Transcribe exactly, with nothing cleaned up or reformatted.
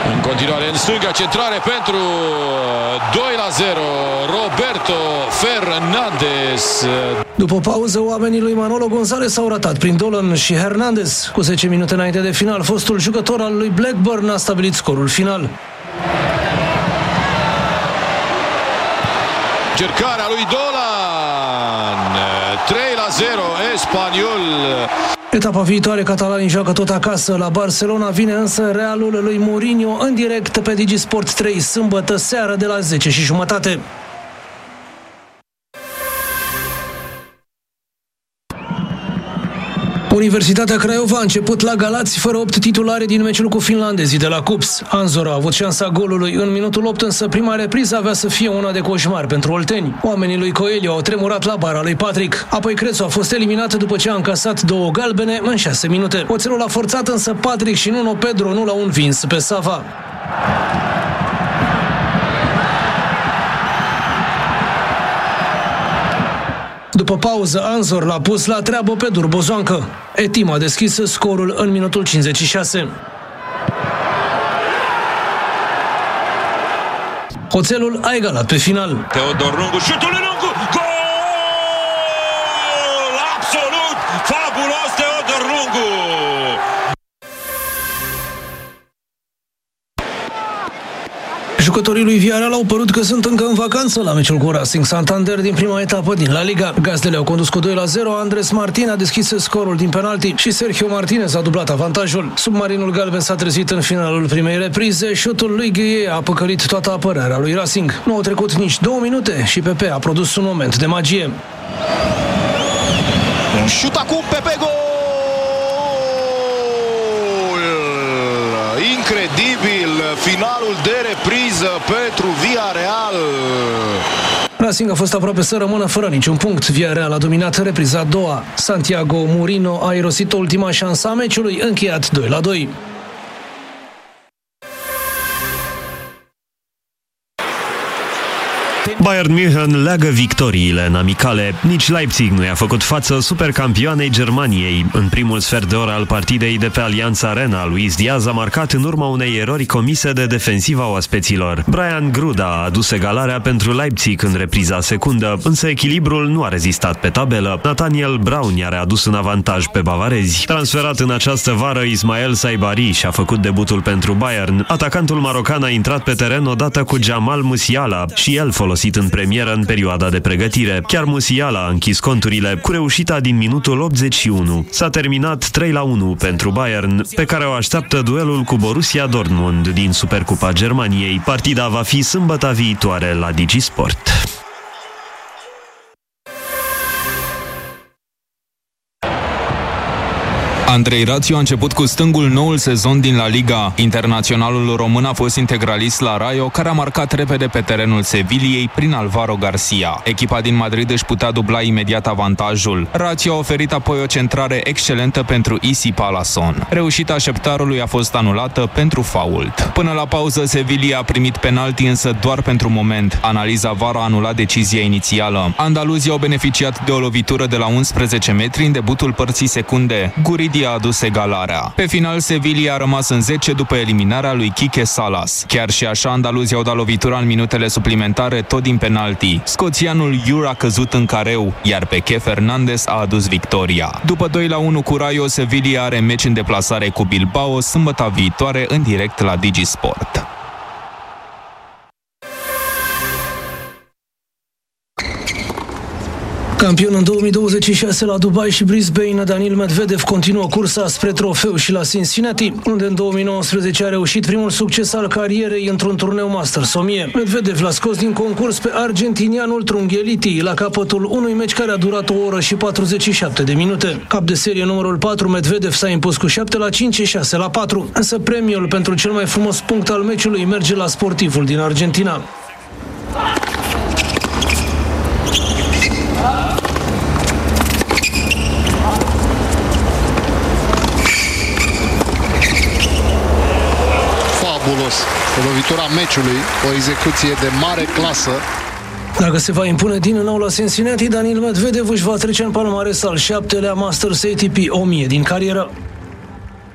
În continuare în stânga, centrare pentru doi la zero, Roberto Fernandez. După pauză, oamenii lui Manolo González s-au ratat prin Dolan și Hernandez. Cu zece minute înainte de final, fostul jucător al lui Blackburn a stabilit scorul final. Încercarea lui Dolan, trei la zero, Espanyol. Etapa viitoare, catalanii joacă tot acasă la Barcelona, vine însă Realul lui Mourinho în direct pe DigiSport trei, sâmbătă seară de la zece și jumătate. Universitatea Craiova a început la Galați fără opt titulare din meciul cu finlandezii de la Cups. Anzor a avut șansa golului în minutul opt, însă prima repriză avea să fie una de coșmar pentru olteni. Oamenii lui Coelho au tremurat la bara lui Patrick. Apoi Crețu a fost eliminat după ce a încasat două galbene în șase minute. Oțelul a forțat, însă Patrick și Nuno Pedro nu l-au învins pe Sava. După pauză, Anzor l-a pus la treabă pe Durbozoancă. Etim a deschis scorul în minutul cincizeci și șase. Oțelul a egalat pe final. Teodor Lungu, șutul lui Lungu, gol! Absolut fabulos Teodor Lungu! Jucătorii lui Villarreal au părut că sunt încă în vacanță la meciul cu Racing Santander din prima etapă din La Liga. Gazdele au condus cu doi la zero, Andres Martin a deschis scorul din penalti și Sergio Martinez a dublat avantajul. Submarinul galben s-a trezit în finalul primei reprize, șutul lui Gueye a păcălit toată apărarea lui Racing. Nu au trecut nici două minute și Pepe a produs un moment de magie. Un șut acum, Pepe, gol! Incredibil, finalul de repriză pentru Villarreal. Racing a fost aproape să rămână fără niciun punct. Villarreal a dominat repriza a doua. Santiago Mourinho a irosit ultima șansă a meciului, încheiat doi la doi. Bayern München leagă victoriile în amicale. Nici Leipzig nu i-a făcut față supercampioanei Germaniei. În primul sfert de oră al partidei de pe Allianz Arena, Luis Diaz a marcat în urma unei erori comise de defensiva oaspeților. Brian Gruda a adus egalarea pentru Leipzig în repriza secundă, însă echilibrul nu a rezistat pe tabelă. Nathaniel Braun i-a readus un avantaj pe bavarezi. Transferat în această vară, Ismael Saibari și-a făcut debutul pentru Bayern. Atacantul marocan a intrat pe teren odată cu Jamal Musiala și el folosit în premieră în perioada de pregătire. Chiar Musiala a închis conturile cu reușita din minutul optzeci și unu. S-a terminat trei la unu pentru Bayern, pe care o așteaptă duelul cu Borussia Dortmund din Supercupa Germaniei. Partida va fi sâmbătă viitoare la DigiSport. Andrei Rațiu a început cu stângul noul sezon din La Liga. Internaționalul român a fost integralist la Rayo, care a marcat repede pe terenul Seviliei prin Alvaro Garcia. Echipa din Madrid își putea dubla imediat avantajul. Rațiu a oferit apoi o centrare excelentă pentru Isi Palazón. Reușita așteptarului a fost anulată pentru fault. Până la pauză, Sevilla a primit penalti, însă doar pentru moment. Analiza V A R a anulat decizia inițială. Andaluzii au beneficiat de o lovitură de la unsprezece metri în debutul părții secunde. Guridi a adus egalarea. Pe final, Sevilla a rămas în zece după eliminarea lui Quique Salas. Chiar și așa, andaluzii au dat lovitura în minutele suplimentare, tot din penalti. Scoțianul Iur a căzut în careu, iar Peque Fernandez a adus victoria. După doi la unu cu Rayo, Sevilla are meci în deplasare cu Bilbao sâmbătă viitoare în direct la DigiSport. Campion în două mii douăzeci și șase la Dubai și Brisbane, Daniil Medvedev continuă cursa spre trofeu și la Cincinnati, unde în două mii nouăsprezece a reușit primul succes al carierei într-un turneu Masters o mie. Medvedev l-a scos din concurs pe argentinianul Trungelliti la capătul unui meci care a durat o oră și patruzeci și șapte de minute. Cap de serie numărul patru, Medvedev s-a impus cu șapte la cinci și șase la patru, însă premiul pentru cel mai frumos punct al meciului merge la sportivul din Argentina. Fabulos. O lovitura meciului, o execuție de mare clasă. Dacă se va impune din nou la Cincinnati, Daniil Medvedev își va trece în palmares al șaptelea Masters A T P o mie din carieră.